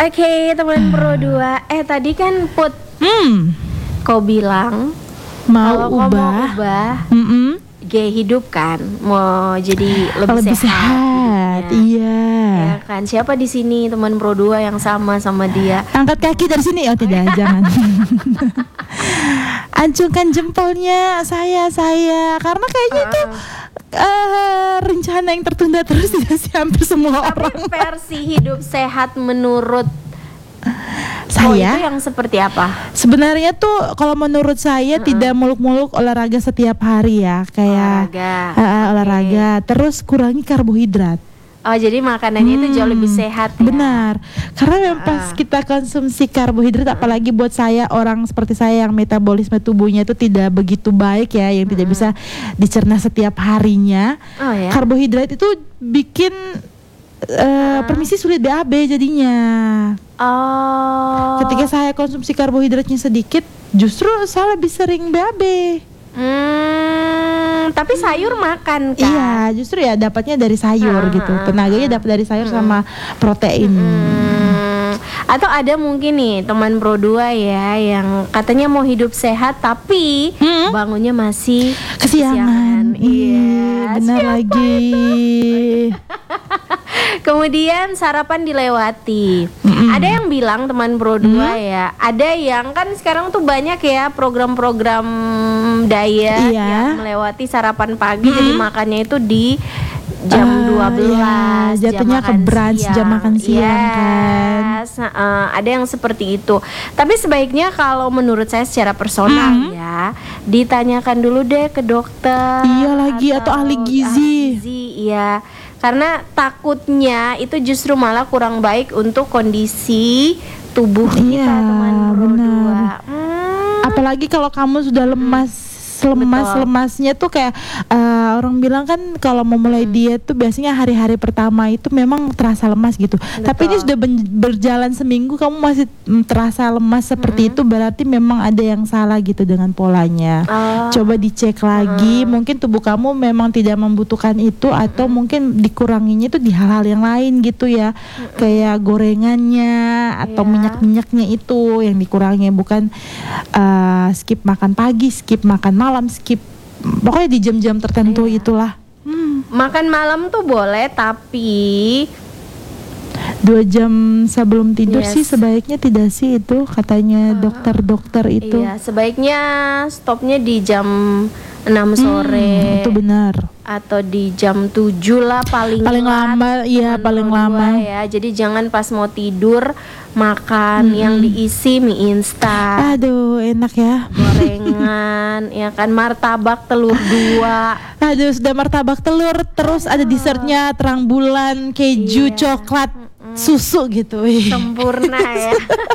Oke, teman Pro 2. Tadi kan Put kau bilang kalau kau mau ubah gaya hidup kan, mau jadi lebih sehat. Iya. Ya kan, siapa di sini teman Pro 2 yang sama dia? Angkat kaki dari sini. Oh tidak, jangan. Acungkan jempolnya saya karena kayaknya itu rencana yang tertunda terus tidak sih hampir semua orang. Tapi versi hidup sehat menurut saya itu yang seperti apa? Sebenarnya tuh kalau menurut saya tidak muluk-muluk olahraga setiap hari ya, kayak olahraga, terus kurangi karbohidrat. Oh, jadi makanannya itu jauh lebih sehat ya? Benar, karena memang pas kita konsumsi karbohidrat, apalagi buat saya, orang seperti saya yang metabolisme tubuhnya itu tidak begitu baik ya, yang tidak bisa dicerna setiap harinya. Karbohidrat itu bikin permisi sulit BAB jadinya. Ketika saya konsumsi karbohidratnya sedikit, justru saya lebih sering BAB. Tapi sayur makan kan? Iya, justru ya dapatnya dari sayur gitu. Tenaganya dapat dari sayur sama protein. Atau ada mungkin nih teman Pro 2 ya yang katanya mau hidup sehat tapi bangunnya masih kesiangan. Iya, benar lagi. Kemudian sarapan dilewati. Ada yang bilang teman Pro 2 ya, ada yang kan sekarang tuh banyak ya program-program diet yang melewati sarapan pagi, jadi makannya itu di jam 12 jatuhnya ke brunch, jam makan siang kan. Ada yang seperti itu. Tapi sebaiknya kalau menurut saya secara personal ya, ditanyakan dulu deh ke dokter. Iya lagi, atau ahli gizi. Iya. Karena takutnya itu justru malah kurang baik untuk kondisi tubuh kita, teman Pro 2. Apalagi kalau kamu sudah lemasnya tuh kayak orang bilang kan kalau mau mulai diet tuh biasanya hari-hari pertama itu memang terasa lemas gitu. Tapi ini sudah berjalan seminggu kamu masih terasa lemas seperti itu, berarti memang ada yang salah gitu dengan polanya. Coba dicek lagi, mungkin tubuh kamu memang tidak membutuhkan itu, atau mungkin dikuranginya itu di hal-hal yang lain gitu ya. Kayak gorengannya atau minyak-minyaknya itu yang dikurangi, bukan skip makan pagi, skip makan malam, skip pokoknya di jam-jam tertentu itulah. Makan malam tuh boleh, tapi 2 jam sebelum tidur sih sebaiknya tidak sih, itu katanya dokter-dokter itu. Iya, sebaiknya stopnya di jam 6 sore. Itu benar. Atau di jam 7 lah paling lama. Iya, paling lama ya. Jadi jangan pas mau tidur makan yang diisi mie instan. Aduh, enak ya. Gorengan, ya kan, martabak telur 2. Aduh, sudah martabak telur, terus ada dessertnya terang bulan, keju, coklat, susu gitu. Sempurna ya.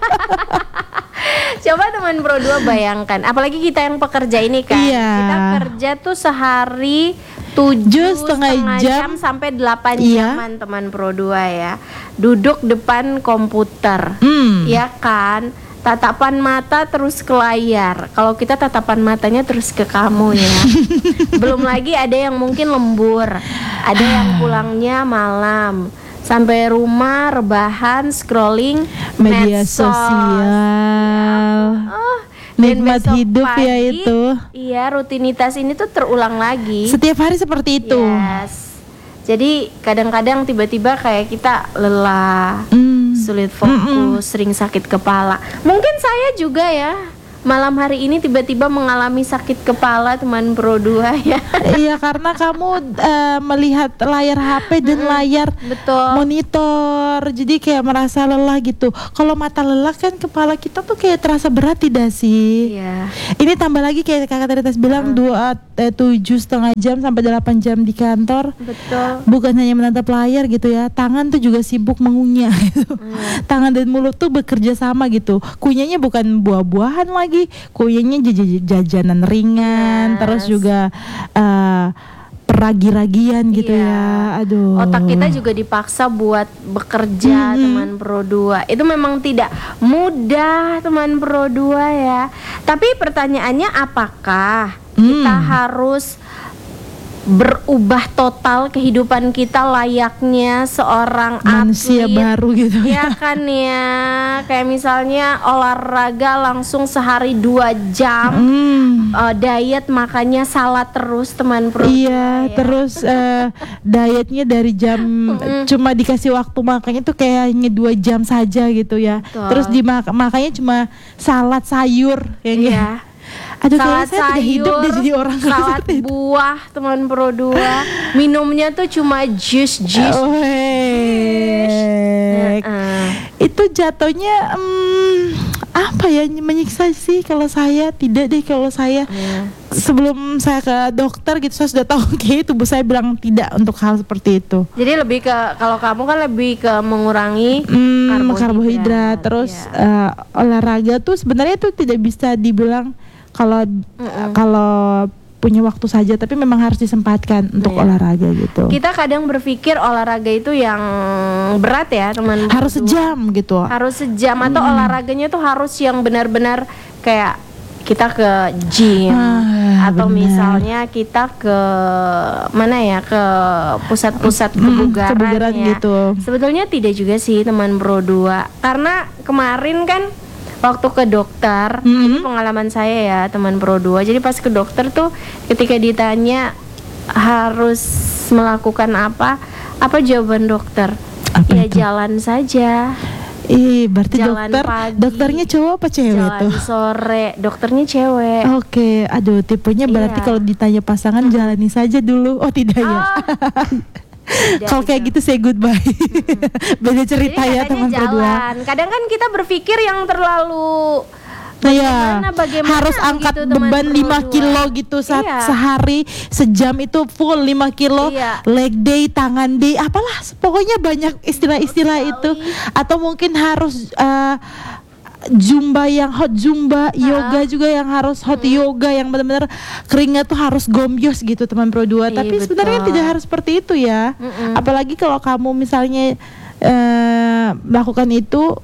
Coba teman Pro 2 bayangkan, apalagi kita yang pekerja ini kan. Kita kerja tuh sehari 7,5 jam sampai 8 jaman teman Pro 2 ya. Duduk depan komputer. Ya kan? Tatapan mata terus ke layar. Kalau kita tatapan matanya terus ke kamu ya. Belum lagi ada yang mungkin lembur. Ada yang pulangnya malam. Sampai rumah rebahan scrolling media sosial. Nikmat hidup pagi, ya itu. Iya, rutinitas ini tuh terulang lagi. Setiap hari seperti itu. Jadi kadang-kadang tiba-tiba kayak kita lelah, sulit fokus, sering sakit kepala. Mungkin saya juga ya. Malam hari ini tiba-tiba mengalami sakit kepala teman Pro 2 ya. Iya, karena kamu melihat layar HP dan layar monitor, jadi kayak merasa lelah gitu. Kalau mata lelah kan kepala kita tuh kayak terasa berat, tidak sih? Iya. Ini tambah lagi kayak kakak Teritas bilang 7,5 jam sampai 8 jam di kantor. Betul. Bukan hanya menatap layar gitu ya, tangan tuh juga sibuk mengunyah gitu. Tangan dan mulut tuh bekerja sama gitu. Kunyahnya bukan buah-buahan lagi, kunyahnya jajanan ringan, terus juga peragi-ragian gitu ya. Aduh. Otak kita juga dipaksa buat bekerja teman Pro 2. Itu memang tidak mudah teman Pro 2 ya. Tapi pertanyaannya, apakah kita harus berubah total kehidupan kita layaknya seorang manusia atlet baru gitu ya kan ya, kayak misalnya olahraga langsung sehari 2 jam, diet makannya salad terus teman pro. Iya, terus dietnya dari jam cuma dikasih waktu makannya tuh kayaknya 2 jam saja gitu ya. Betul. Terus makannya cuma salad sayur ya. Iya. Aduh, salad saya tidak hidup deh jadi orang salad buah teman pro 2. Minumnya tuh cuma jus. Itu jatuhnya apa ya, menyiksa sih kalau saya. Tidak deh kalau saya. Sebelum saya ke dokter gitu saya sudah tahu kayak tubuh saya bilang tidak untuk hal seperti itu. Jadi lebih ke, kalau kamu kan lebih ke mengurangi karbohidrat. Terus olahraga tuh sebenarnya tuh tidak bisa dibilang kalau punya waktu saja, tapi memang harus disempatkan untuk olahraga gitu. Kita kadang berpikir olahraga itu yang berat ya teman. Harus sejam gitu. Harus sejam atau olahraganya tuh harus yang benar-benar kayak kita ke gym atau misalnya kita ke mana ya, ke pusat-pusat kebugaran ya. Gitu. Sebetulnya tidak juga sih teman Pro 2. Karena kemarin kan waktu ke dokter, ini pengalaman saya ya teman Pro 2. Jadi pas ke dokter tuh ketika ditanya harus melakukan apa jawaban dokter? Ya itu? Jalan saja. Berarti jalan dokternya cowok apa cewek jalan tuh? Sore, dokternya cewek. Oke, aduh tipenya berarti kalau ditanya pasangan jalani saja dulu. Oh tidak ya. Kalau kayak gitu say goodbye. Beda cerita ya teman berdua. Kadang kan kita berpikir yang terlalu bagaimana harus angkat gitu, beban 5 kilo gitu sehari, sejam itu full 5 kilo, leg day, tangan day, apalah pokoknya banyak istilah-istilah itu. Atau mungkin harus Zumba yang hot Zumba, yoga juga yang harus hot yoga, yang benar-benar keringat tuh harus gombyos gitu teman Pro 2. Tapi sebenarnya tidak harus seperti itu ya. Apalagi kalau kamu misalnya melakukan itu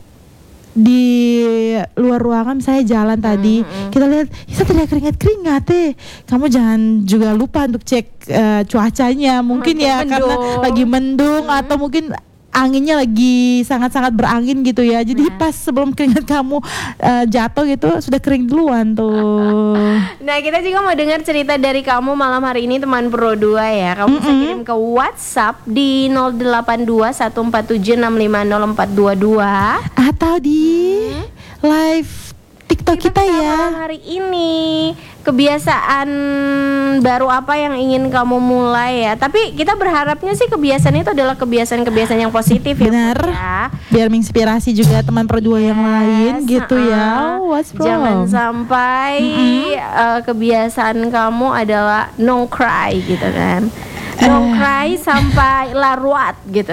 di luar ruangan, saya jalan tadi, kita lihat kita terlihat keringat kamu jangan juga lupa untuk cek cuacanya mungkin ya, karena lagi mendung atau mungkin anginnya lagi sangat-sangat berangin gitu ya. Jadi pas sebelum keringat kamu jatuh gitu sudah kering duluan tuh. Nah, kita juga mau dengar cerita dari kamu malam hari ini teman Pro 2 ya. Kamu bisa kirim ke WhatsApp di 082147650422 atau di live TikTok kita ya. Malam hari ini kebiasaan baru apa yang ingin kamu mulai ya? Tapi kita berharapnya sih kebiasaan itu adalah kebiasaan-kebiasaan yang positif. Benar, ya. Biar menginspirasi juga teman Pro 2 yang lain gitu ya. Jangan sampai kebiasaan kamu adalah no cry gitu kan. No cry sampai laruat gitu.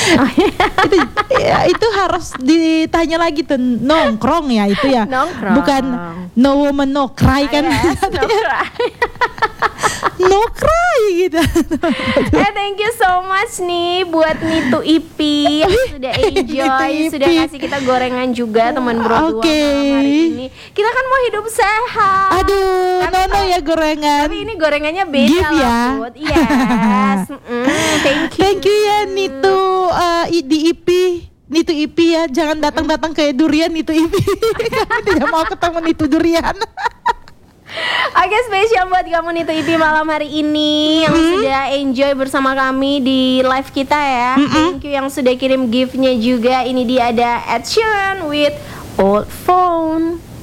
Itu harus ditanya lagi tuh, nongkrong ya itu ya. Nongkrong. Bukan no woman no cry kan. Yes, no cry. No cry gitu. Thank you so much nih buat Nitu Ipi yang sudah enjoy, sudah kasih kita gorengan juga teman Bro 2 malam hari ini. Kita kan mau hidup sehat. Aduh, nono ya gorengan. Tapi ini gorengannya beda Give ya. Yes. Thank you ya Nitu di Ipi. Nitu Ipi ya, jangan datang-datang kayak durian Nitu Ipi. Kami tidak mau ketemu Nitu durian. Oke, spesial buat kamu Nitu Ipi malam hari ini yang sudah enjoy bersama kami di live kita ya. Thank you yang sudah kirim gift-nya juga. Ini dia ada Ed Sheeran with Old Phone.